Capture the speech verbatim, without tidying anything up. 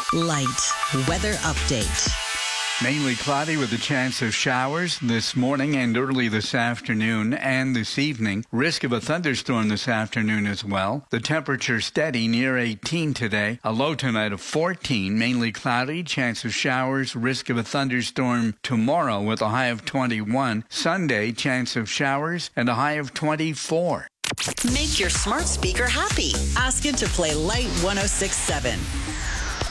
Light weather update. Mainly cloudy with a chance of showers this morning and early this afternoon and this evening. Risk of a thunderstorm this afternoon as well. The temperature steady near eighteen today. A low tonight of fourteen. Mainly cloudy, chance of showers, risk of a thunderstorm tomorrow with a high of twenty-one. Sunday, chance of showers and a high of twenty-four. Make your smart speaker happy. Ask it to play Light one oh six point seven.